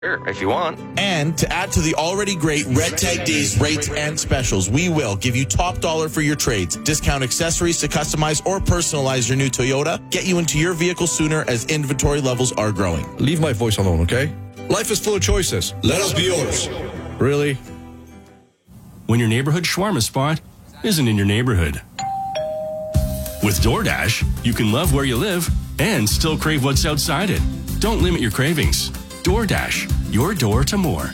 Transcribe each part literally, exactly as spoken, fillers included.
Sure, if you want. And to add to the already great Red Tag Days rates and specials, we will give you top dollar for your trades, discount accessories to customize or personalize your new Toyota, get you into your vehicle sooner as inventory levels are growing. Leave my voice alone, okay? Life is full of choices. Let us be yours. Really? When your neighborhood shawarma spot isn't in your neighborhood. With DoorDash, you can love where you live and still crave what's outside it. Don't limit your cravings. DoorDash, your door to more.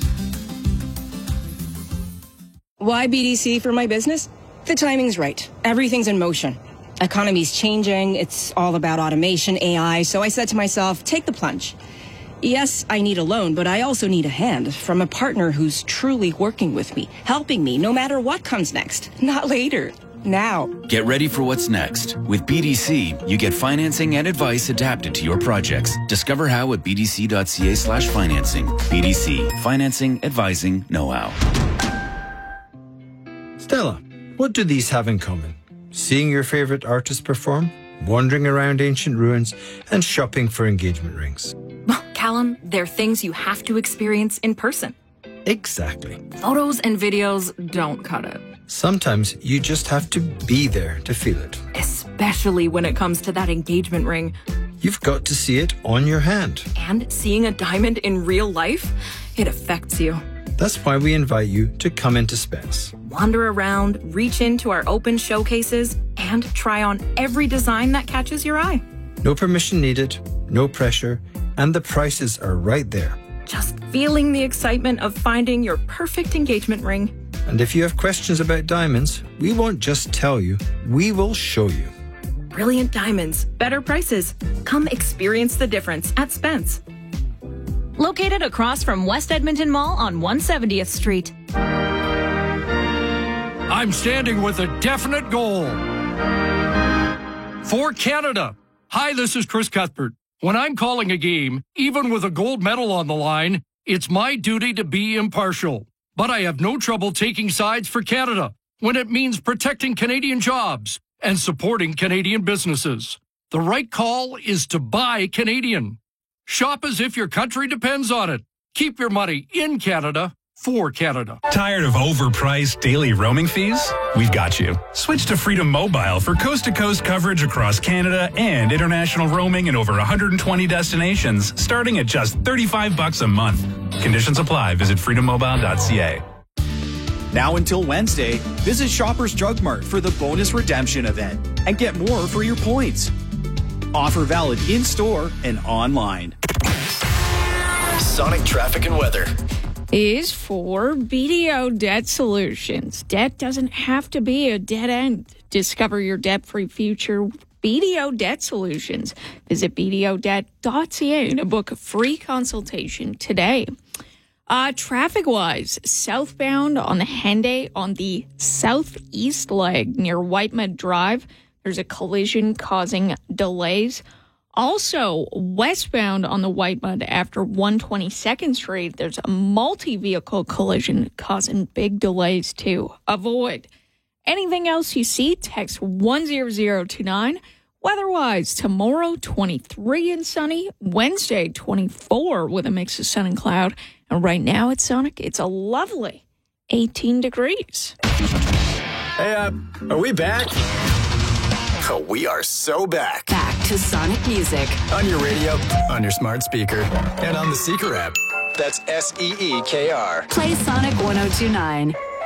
Why B D C for my business? The timing's right. Everything's in motion. Economy's changing. It's all about automation, A I. So I said to myself, take the plunge. Yes, I need a loan, but I also need a hand from a partner who's truly working with me, helping me no matter what comes next. Not later. Now. Get ready for what's next. With B D C, you get financing and advice adapted to your projects. Discover how at bdc.ca slash financing. B D C, financing, advising, know-how. Stella, what do these have in common? Seeing your favorite artist perform, wandering around ancient ruins, and shopping for engagement rings. Well, Callum, they're things you have to experience in person. Exactly. Photos and videos don't cut it. Sometimes you just have to be there to feel it. Especially when it comes to that engagement ring. You've got to see it on your hand. And seeing a diamond in real life, it affects you. That's why we invite you to come into Spence. Wander around, reach into our open showcases, and try on every design that catches your eye. No permission needed, no pressure, and the prices are right there. Just feeling the excitement of finding your perfect engagement ring. And if you have questions about diamonds, we won't just tell you, we will show you. Brilliant diamonds, better prices. Come experience the difference at Spence. Located across from West Edmonton Mall on one hundred seventieth Street. I'm standing with a definite goal. For Canada. Hi, this is Chris Cuthbert. When I'm calling a game, even with a gold medal on the line, it's my duty to be impartial. But I have no trouble taking sides for Canada when it means protecting Canadian jobs and supporting Canadian businesses. The right call is to buy Canadian. Shop as if your country depends on it. Keep your money in Canada for Canada. Tired of overpriced daily roaming fees? We've got you. Switch to Freedom Mobile for coast-to-coast coverage across Canada and international roaming in over one hundred twenty destinations, starting at just thirty-five bucks a month. Conditions apply. Visit freedom mobile dot c a. Now until Wednesday, visit Shoppers Drug Mart for the bonus redemption event and get more for your points. Offer valid in-store and online. Sonic traffic and weather is for B D O Debt Solutions. Debt doesn't have to be a dead end. Discover your debt-free future. B D O Debt Solutions. Visit b d o debt dot c a to book a free consultation today. Uh, traffic-wise, southbound on the Henday on the southeast leg near Whitemud Drive, there's a collision causing delays. Also, westbound on the Whitemud after one hundred twenty-second Street, there's a multi-vehicle collision causing big delays to avoid. Anything else you see, text one zero zero two nine. Weather-wise, tomorrow twenty-three and sunny, Wednesday twenty-four with a mix of sun and cloud. And right now at Sonic, it's a lovely eighteen degrees. Hey, uh, are we back? Oh, we are so back. Back to Sonic Music. On your radio, on your smart speaker, and on the Seeker app. That's S E E K R. Play Sonic one oh two nine.